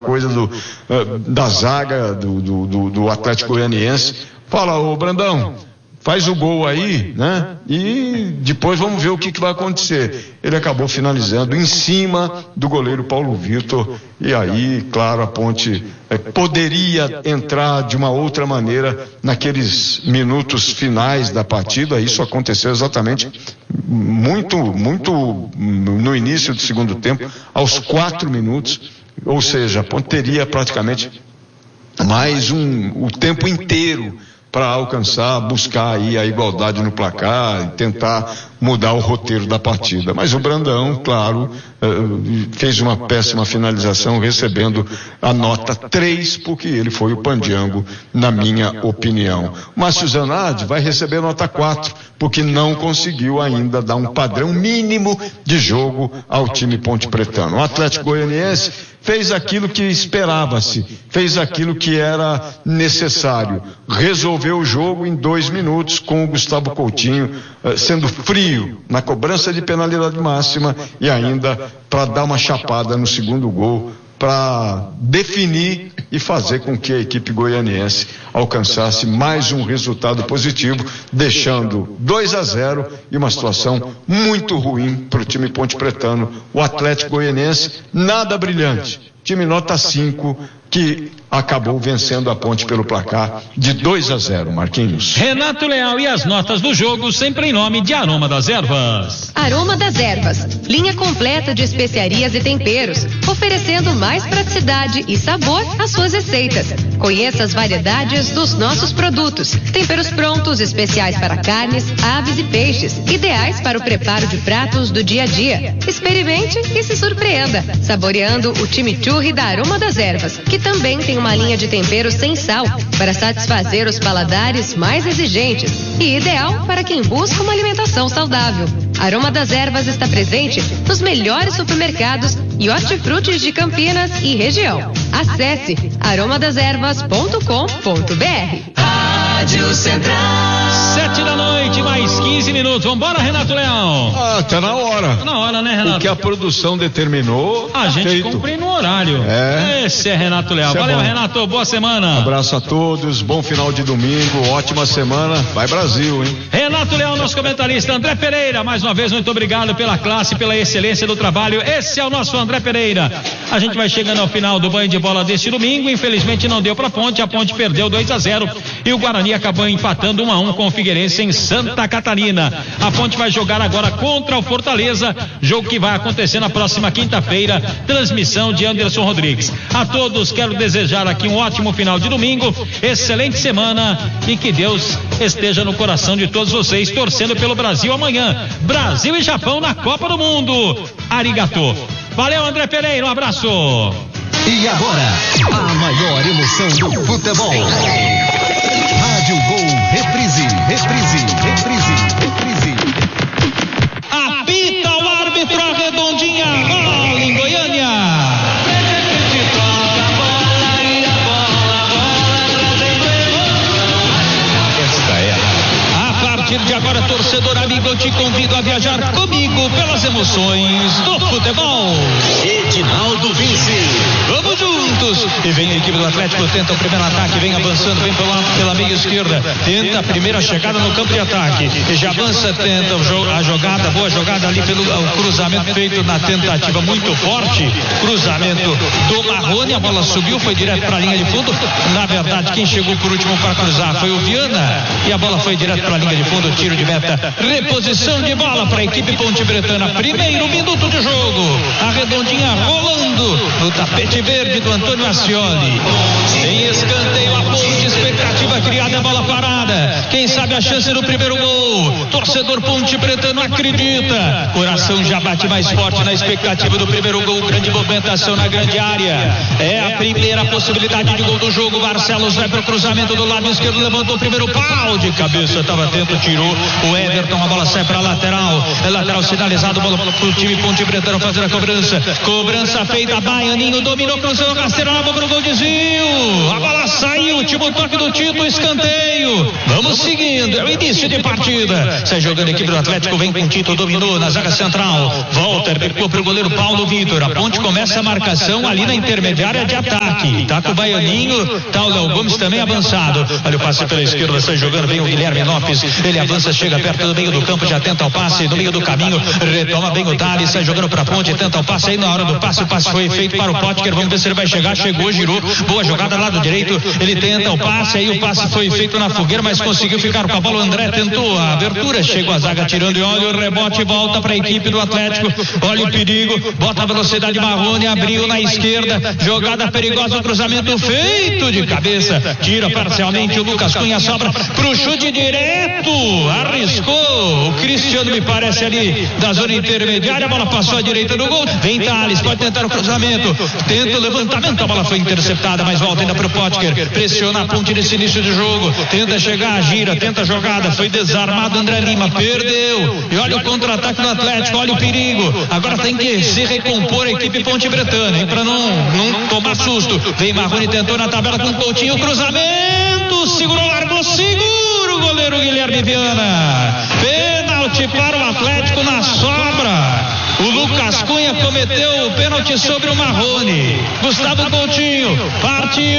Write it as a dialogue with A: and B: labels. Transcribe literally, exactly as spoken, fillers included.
A: coisa do, da zaga do, do, do, do Atlético Goianiense. Fala, ô Brandão, faz o gol aí, né? E depois vamos ver o que, que vai acontecer. Ele acabou finalizando em cima do goleiro Paulo Vitor. E aí, claro, a Ponte é, poderia entrar de uma outra maneira naqueles minutos finais da partida. Isso aconteceu exatamente muito, muito no início do segundo tempo, aos quatro minutos. Ou seja, a Ponte teria praticamente mais um, o tempo inteiro para alcançar, buscar aí a igualdade no placar e tentar mudar o roteiro da partida. Mas o Brandão, claro, fez uma péssima finalização, recebendo a nota três, porque ele foi o pandiango, na minha opinião. Márcio Zanardi vai receber nota quatro, porque não conseguiu ainda dar um padrão mínimo de jogo ao time pontepretano. O Atlético Goianiense fez aquilo que esperava-se, fez aquilo que era necessário, resolveu o jogo em dois minutos com o Gustavo Coutinho uh, sendo frio na cobrança de penalidade máxima e ainda para dar uma chapada no segundo gol, para definir e fazer com que a equipe goianiense alcançasse mais um resultado positivo, deixando dois a zero e uma situação muito ruim para o time pontepretano. O Atlético Goianiense, nada brilhante, time nota cinco, que acabou vencendo a Ponte pelo placar de dois a zero, Marquinhos.
B: Renato Leal e as notas do jogo, sempre em nome de Aroma das Ervas.
C: Aroma das Ervas, linha completa de especiarias e temperos, oferecendo mais praticidade e sabor às suas receitas. Conheça as variedades dos nossos produtos. Temperos prontos, especiais para carnes, aves e peixes, ideais para o preparo de pratos do dia a dia. Experimente e se surpreenda, saboreando o chimichurri da Aroma das Ervas, que também tem uma linha de temperos sem sal, para satisfazer os paladares mais exigentes e ideal para quem busca uma alimentação saudável. Aroma das Ervas está presente nos melhores supermercados e hortifrutis de Campinas e região. Acesse aroma das ervas ponto com ponto b r.
B: Rádio Central. Sete da noite, mais quinze minutos. Vambora, Renato Leão.
A: Ah, tá na hora.
B: Tá na hora, né, Renato?
A: O que a produção determinou.
B: A gente
A: feito.
B: cumpre no horário.
A: É.
B: Esse é Renato Leão. Valeu, é Renato. Boa semana.
A: Abraço a todos. Bom final de domingo. Ótima semana. Vai Brasil, hein?
B: Renato Leão, nosso comentarista. André Pereira, mais uma vez, muito obrigado pela classe, pela excelência do trabalho. Esse é o nosso André Pereira. A gente vai chegando ao final do banho de bola deste domingo. Infelizmente não deu pra Ponte. A Ponte perdeu dois a zero e o Guarani acabou empatando um a um com o Figueirense em Santa Catarina. A Ponte vai jogar agora contra o Fortaleza, jogo que vai acontecer na próxima quinta-feira, transmissão de Anderson Rodrigues. A todos quero desejar aqui um ótimo final de domingo, excelente semana e que Deus esteja no coração de todos vocês, torcendo pelo Brasil amanhã. Brasil e Japão na Copa do Mundo. Arigato. Valeu, André Pereira, um abraço.
D: E agora, a maior emoção do futebol. Rádio Gol, reprise, reprise, reprise, reprise.
B: Apita o árbitro, a redondinha rola em Goiânia. Esta é a partir de agora, torcedor amigo, eu te convido a viajar comigo pelas emoções do futebol.
D: Edinaldo Vinci.
B: Vamos juntos. E vem a equipe do Atlético, tenta o primeiro ataque, vem avançando, vem pela, pela meia esquerda, tenta a primeira chegada no campo de ataque, e já avança, tenta a jogada, boa jogada ali pelo cruzamento feito na tentativa muito forte, cruzamento do Marrone, a bola subiu, foi direto para a linha de fundo. Na verdade, quem chegou por último para cruzar foi o Viana, e a bola foi direto para a linha de fundo, tiro de meta, reposição de bola para a equipe pontepretana, primeiro minuto de jogo, a redondinha rolando no tapete verde do Antônio Ascioli. Em escanteio, a Ponte, expectativa criada, a bola parada. Quem sabe a chance do primeiro gol? Torcedor pontepretano acredita. Coração já bate mais forte na expectativa do primeiro gol. Grande movimentação na grande área. É a primeira possibilidade de gol do jogo. Barcelos vai para o cruzamento do lado esquerdo, levantou o primeiro pau de cabeça, estava atento, tirou. O Everton, a bola sai para a lateral. É lateral sinalizado, bola para o time pontepretano fazer a cobrança. Cobrança feita, Baianinho dominou, cruzou, rasteira na boca do gol, desvio. A bola saiu, o time toque do Tito, escanteio. Vamos seguindo, é o início de partida. Sai jogando a equipe do Atlético, vem com o Tito, dominou na zaga central. Volta, recuou para o goleiro Paulo Vitor. A Ponte começa a marcação ali na intermediária de ataque. Tá com o Baianinho, tá o Léo Gomes também avançado. Olha o passe pela esquerda, sai jogando, vem o Guilherme Lopes. Ele avança, chega perto do meio do campo, já tenta o passe no meio do caminho. Retoma bem o Dali, sai jogando para a Ponte, tenta o passe aí na hora do passe. O passe foi feito para o Potker. Vamos ver se ele vai chegar. Chegou, girou. Boa jogada lado direito. Ele tenta o passe, aí o passe foi feito na fogueira, mas conseguiu ficar com a bola. O André tentou a abertura, chegou a zaga tirando e olha o rebote, volta para a equipe do Atlético. Olha o perigo, bota a velocidade. Marrone abriu na esquerda, jogada perigosa, o cruzamento feito de cabeça, tira parcialmente o Lucas Cunha, sobra pro chute direto, arriscou o Cristiano, me parece ali da zona intermediária, a bola passou à direita do gol. Vem Thales, pode tentar o cruzamento, tenta o levantamento, a bola foi interceptada, mas volta ainda pro Potker, pressiona a Ponte nesse início de jogo, tenta chegar, gira, tenta a jogada, foi desarmado André Lima, perdeu, e olha o contra-ataque do Atlético, olha o perigo, agora tem que se recompor a equipe Ponte Bretana, hein, pra não, não tomar susto. Vem Marrone, tentou na tabela com o Coutinho, cruzamento, segurou, largou, segura o goleiro Guilherme Viana, pênalti para o Atlético na sobra. O Lucas Cunha cometeu o pênalti sobre o Marrone. Gustavo Coutinho partiu.